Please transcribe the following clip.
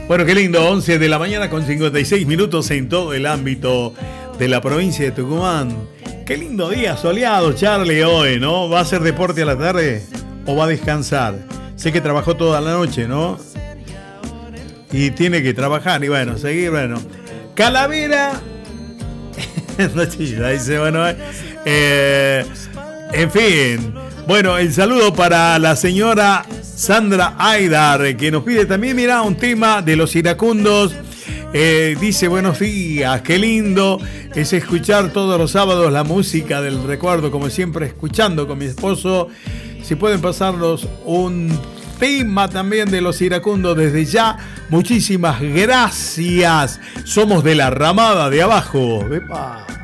Bueno, qué lindo, 11 de la mañana con 56 minutos en todo el ámbito de la provincia de Tucumán. Qué lindo día soleado, Charlie, hoy, ¿no? ¿Va a hacer deporte a la tarde o va a descansar? Sé que trabajó toda la noche, ¿no? Y tiene que trabajar y bueno, seguir, bueno. Calavera. No chilla, dice, bueno, en fin. Bueno, el saludo para la señora Sandra Aidar, que nos pide también, mira, un tema de los iracundos. Dice, buenos días, qué lindo es escuchar todos los sábados la música del recuerdo, como siempre, escuchando con mi esposo. Si pueden pasarnos un tema también de los iracundos desde ya, muchísimas gracias. Somos de la ramada de abajo. ¡Epa!